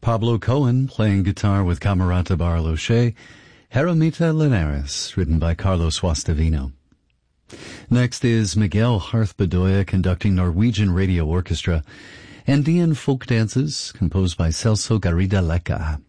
Pablo Cohen playing guitar with Camerata Barloche, Heromita Linares, written by Carlos Guastavino. Next is Miguel Harth Bedoya conducting Norwegian Radio Orchestra, Andean folk dances composed by Celso Garriga Leca.